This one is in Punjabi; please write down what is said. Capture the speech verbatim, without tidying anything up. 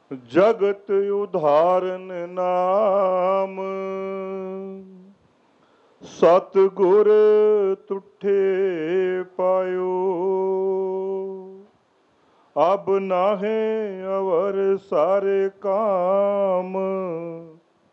जगत उदाहरण नाम, सतगुर तुठे पायो। अब नाहे अवर सारे काम,